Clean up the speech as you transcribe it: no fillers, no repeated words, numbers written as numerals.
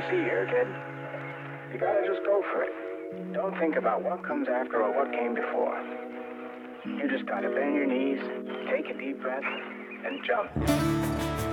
see here, kid. You gotta just go for it. Don't think about what comes after or what came before. You just gotta bend your knees, take a deep breath, and jump.